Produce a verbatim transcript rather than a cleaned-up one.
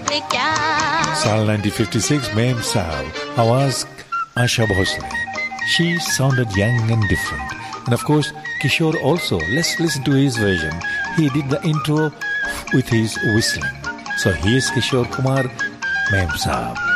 से क्या. साल nineteen fifty-six, Mem Saab, आवाज Asha Bhosle. She sounded young and different. And of course, Kishore also. Let's listen to his version. He did the intro with his whistling. So here's Kishore Kumar, Mem Saab.